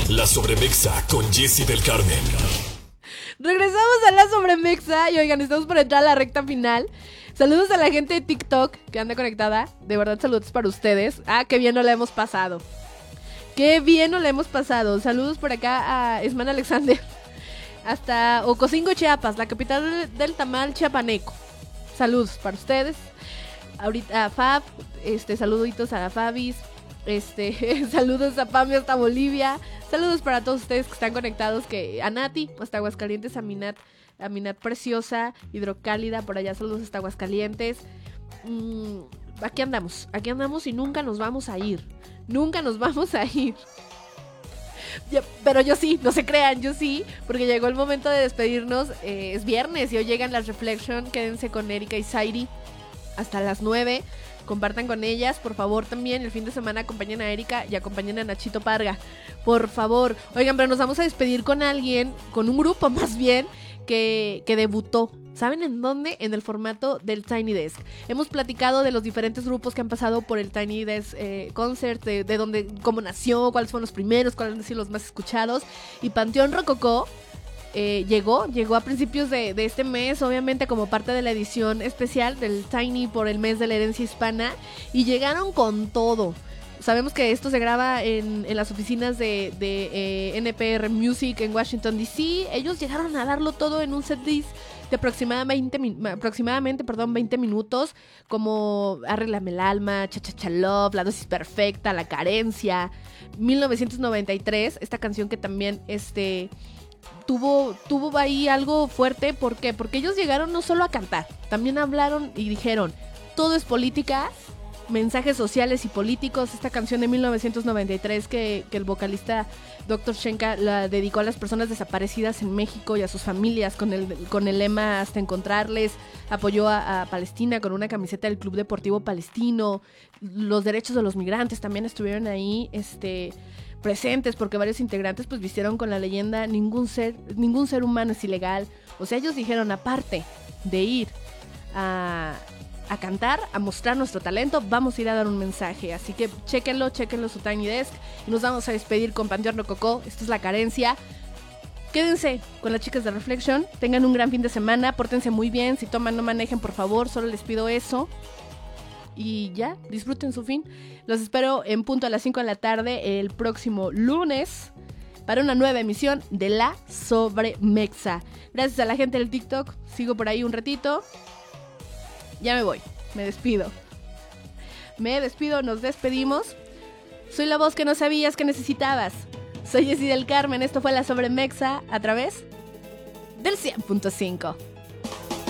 La Sobremexa con Jessy del Carmen. Regresamos a la Sobremexa y oigan, estamos por entrar a la recta final. Saludos a la gente de TikTok que anda conectada. De verdad, saludos para ustedes. Qué bien nos la hemos pasado. Qué bien nos la hemos pasado. Saludos por acá a Esman Alexander. Hasta Ocosingo, Chiapas, la capital del tamal chiapaneco. Saludos para ustedes. Ahorita a Fab, saluditos a la Fabis. Saludos a Pami hasta Bolivia. Saludos para todos ustedes que están conectados, a Nati, hasta Aguascalientes, a Minat preciosa, hidrocálida, por allá saludos hasta Aguascalientes. Aquí andamos y nunca nos vamos a ir. Pero yo sí, no se crean, yo sí, porque llegó el momento de despedirnos. Es viernes y hoy llegan las Reflection. Quédense con Erika y Zairi hasta las 9. Compartan con ellas, por favor. También el fin de semana acompañen a Erika y acompañen a Nachito Parga, por favor. Oigan, pero nos vamos a despedir con un grupo más bien, que debutó. ¿Saben en dónde? En el formato del Tiny Desk. Hemos platicado de los diferentes grupos que han pasado por el Tiny Desk Concert, de dónde, cómo nació, cuáles fueron los primeros, cuáles han sido los más escuchados. Y Panteón Rococó llegó a principios de este mes, obviamente como parte de la edición especial del Tiny por el mes de la herencia hispana, y llegaron con todo. Sabemos que esto se graba en las oficinas de NPR Music en Washington DC. Ellos llegaron a darlo todo en un setlist de aproximadamente 20 minutos, como Arréglame el alma, Cha Cha Cha Love, La dosis perfecta, La carencia, 1993, esta canción que también tuvo ahí algo fuerte. ¿Por qué? Porque ellos llegaron no solo a cantar, también hablaron y dijeron, todo es política, mensajes sociales y políticos. Esta canción de 1993 que el vocalista Dr. Shenka la dedicó a las personas desaparecidas en México y a sus familias con el lema hasta encontrarles. Apoyó a Palestina con una camiseta del Club Deportivo Palestino. Los derechos de los migrantes también estuvieron ahí presentes, porque varios integrantes pues vistieron con la leyenda ningún ser humano es ilegal. O sea, ellos dijeron, aparte de ir a cantar, a mostrar nuestro talento, vamos a ir a dar un mensaje. Así que chéquenlo su Tiny Desk. Y nos vamos a despedir con Panteón Rococó. Esto es La carencia. Quédense con las chicas de Reflection. Tengan un gran fin de semana. Pórtense muy bien. Si toman, no manejen, por favor. Solo les pido eso. Y ya, disfruten su fin. Los espero en punto a las 5 de la tarde el próximo lunes para una nueva emisión de La Sobremexa. Gracias a la gente del TikTok. Sigo por ahí un ratito. Ya me voy, me despido, nos despedimos. Soy la voz que no sabías que necesitabas. Soy Jessy del Carmen, esto fue La Sobremexa a través del 100.5.